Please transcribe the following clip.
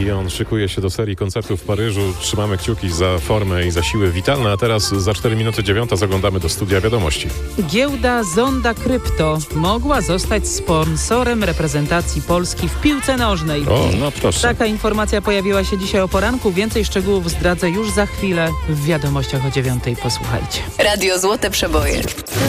Dion szykuje się do serii koncertów w Paryżu. Trzymamy kciuki za formę i za siły witalne, a teraz za 4 minuty 9 zaglądamy do studia wiadomości. Giełda Zonda Krypto mogła zostać sponsorem reprezentacji Polski w piłce nożnej. O, no proszę. Taka informacja pojawiła się dzisiaj o poranku. Więcej szczegółów zdradzę już za chwilę w wiadomościach o 9. Posłuchajcie. Radio Złote Przeboje.